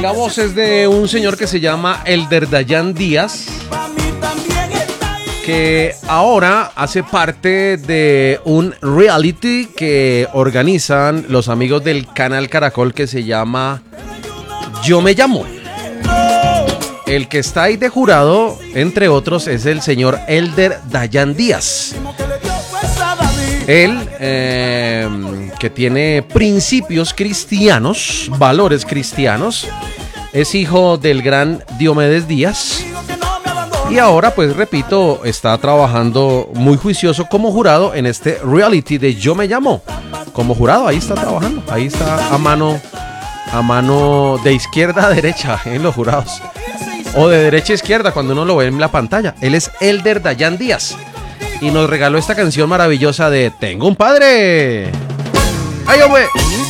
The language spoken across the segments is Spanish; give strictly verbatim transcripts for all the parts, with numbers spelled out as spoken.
La voz es de un señor que se llama Elder Dayan Díaz, que ahora hace parte de un reality que organizan los amigos del canal Caracol que se llama Yo Me Llamo. El que está ahí de jurado, entre otros, es el señor Elder Dayan Díaz. Él, eh, que tiene principios cristianos, valores cristianos, es hijo del gran Diomedes Díaz. Y ahora, pues repito, está trabajando muy juicioso como jurado en este reality de Yo Me Llamo. Como jurado, ahí está trabajando, ahí está a mano, a mano de izquierda a derecha en los jurados. O de derecha a izquierda cuando uno lo ve en la pantalla. Él es Elder Dayan Díaz. Y nos regaló esta canción maravillosa de Tengo un padre. ¡Ay, hombre!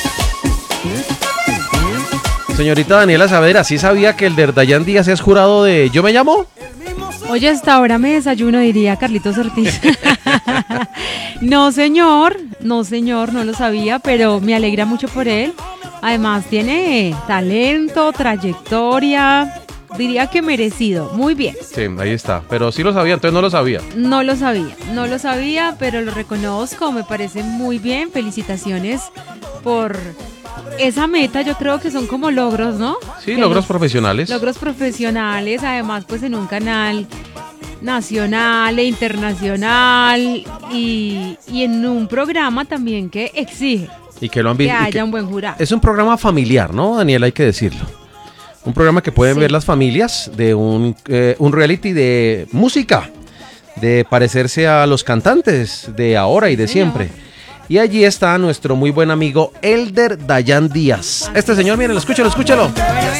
Señorita Daniela Saavedra, ¿sí sabía que Elder Dayan Díaz es jurado de Yo Me Llamo? Oye, hasta ahora me desayuno, diría Carlitos Ortiz. No, señor, no, señor, no lo sabía, pero me alegra mucho por él. Además, tiene talento, trayectoria, diría que merecido, muy bien. Sí, ahí está, pero sí lo sabía, entonces no lo sabía. No lo sabía, no lo sabía, pero lo reconozco, me parece muy bien. Felicitaciones por esa meta, yo creo que son como logros, ¿no? Sí, que logros los, profesionales. Logros profesionales, además pues en un canal nacional e internacional y, y en un programa también que exige y que, lo han que visto, haya que un buen jurado. Es un programa familiar, ¿no, Daniela? Hay que decirlo. Un programa que pueden Sí. ver las familias de un, eh, un reality de música, de parecerse a los cantantes de ahora y de Sí, siempre. Y allí está nuestro muy buen amigo Elder Dayan Díaz. Este señor, miren, escúchalo, escúchalo. Bueno,